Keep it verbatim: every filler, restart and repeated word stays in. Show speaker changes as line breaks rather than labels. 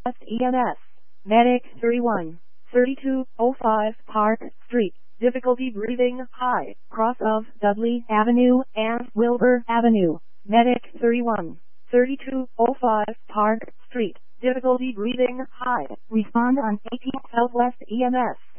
E M S. Medic thirty-one, thirty-two oh five Park Street. Difficulty breathing high. Cross of Dudley Avenue and Wilbur Avenue. Medic thirty-one, thirty-two oh five Park Street. Difficulty breathing high. Respond on eighteen Southwest E M S.